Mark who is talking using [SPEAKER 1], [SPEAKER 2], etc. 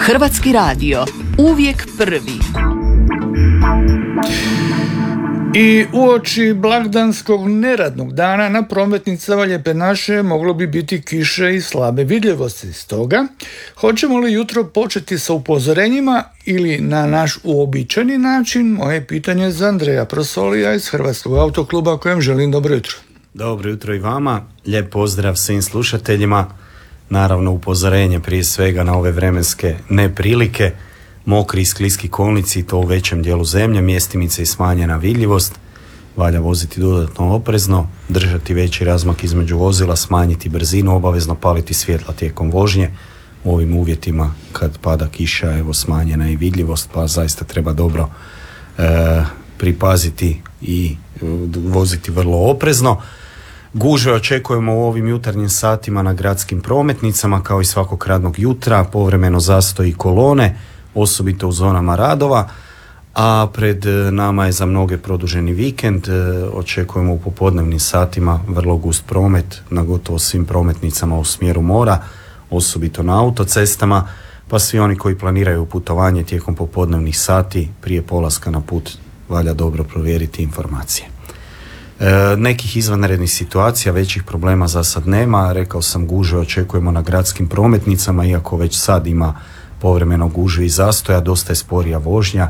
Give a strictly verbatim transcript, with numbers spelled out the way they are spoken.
[SPEAKER 1] Hrvatski radio, uvijek prvi.
[SPEAKER 2] I uoči blagdanskog neradnog dana na prometnicama Lijepe naše moglo bi biti kiše i slabe vidljivosti. Stoga, hoćemo li jutro početi sa upozorenjima ili na naš uobičajeni način? Moje pitanje za Andreja Prosolija iz Hrvatskog autokluba, kojem želim dobro jutro.
[SPEAKER 3] Dobro jutro i vama, lijep pozdrav svim slušateljima. Naravno upozorenje prije svega na ove vremenske neprilike, mokri i skliski kolnici i to u većem dijelu zemlje, mjestimice i smanjena vidljivost. Valja voziti dodatno oprezno, držati veći razmak između vozila, smanjiti brzinu, obavezno paliti svjetla tijekom vožnje. U ovim uvjetima kad pada kiša, evo smanjena je vidljivost, pa zaista treba dobro e, pripaziti i e, voziti vrlo oprezno. Gužve očekujemo u ovim jutarnjim satima na gradskim prometnicama kao i svakog radnog jutra, povremeno zastoji kolone, osobito u zonama radova, a pred nama je za mnoge produženi vikend. Očekujemo u popodnevnim satima vrlo gust promet na gotovo svim prometnicama u smjeru mora, osobito na autocestama, pa svi oni koji planiraju putovanje tijekom popodnevnih sati prije polaska na put valja dobro provjeriti informacije. E, nekih izvanrednih situacija, većih problema za sad nema. Rekao sam, gužve očekujemo na gradskim prometnicama, iako već sad ima povremeno gužvi i zastoja, dosta je sporija vožnja